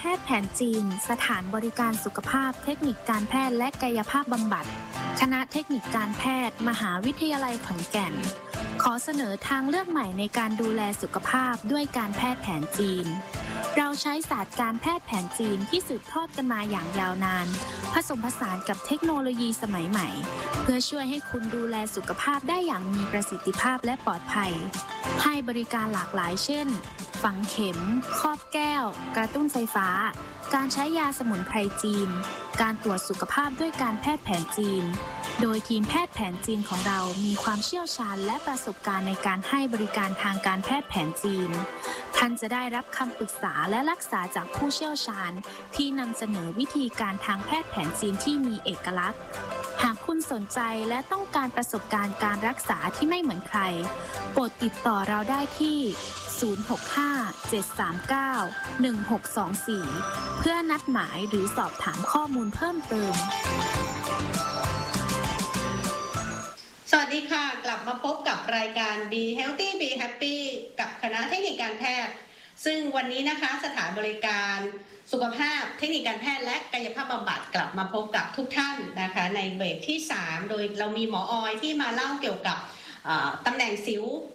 ทย์แผนจีนสถานบริการสุขภาพเทคนิคการแพทย์และกายภาพบำบัดคณะเทคนิคการแพทย์มหาวิทยาลัยขอนแก่นขอเสนอทางเลือกใหม่ในการดูแลสุขภาพด้วยการแพทย์แผนจีนเราใช้ศาสตร์การแพทย์แผนจีนที่สืบทอดกันมาอย่างยาวนานผสมผสานกับเทคโนโลยีสมัยใหม่เพื่อช่วยให้คุณดูแลสุขภาพได้อย่างมีประสิทธิภาพและปลอดภัยให้บริการหลากหลายเช่นฝังเข็มครอบแก้วกระตุ้นไฟฟ้าการใช้ยาสมุนไพรจีนการตรวจสุขภาพด้วยการแพทย์แผนจีนโดยทีมแพทย์แผนจีนของเรามีความเชี่ยวชาญและประสบการณ์ในการให้บริการทางการแพทย์แผนจีนท่านจะได้รับคำปรึกษาและรักษาจากผู้เชี่ยวชาญที่นำเสนอวิธีการทางแพทย์แผนจีนที่มีเอกลักษณ์หากคุณสนใจและต้องการประสบการณ์การรักษาที่ไม่เหมือนใครโปรดติดต่อเราได้ที่065-739-1624 เพื่อนัดหมายหรือสอบถามข้อมูลเพิ่มเติมสวัสดีค่ะกลับมาพบกับรายการ Be Healthy Be Happy กับคณะเทคนิคการแพทย์ซึ่งวันนี้นะคะสถานบริการสุขภาพเทคนิคการแพทย์และกายภาพบำบัดกลับมาพบกับทุกท่านนะคะในเบรกที่3โดยเรามีหมอออยที่มาเล่าเกี่ยวกับตำแหน่งสิว